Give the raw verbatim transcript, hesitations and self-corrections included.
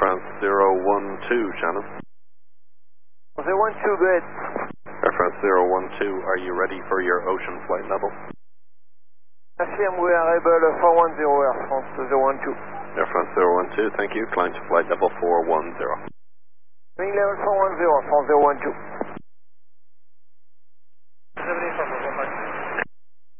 France zero one two, Shannon. zero one two, go ahead. Air France zero one two, are you ready for your ocean flight level? Affirm, we are able four one zero, Air France zero one two. Air France zero one two, thank you. Climb to flight level four one zero. Wing level four one zero, France zero one two.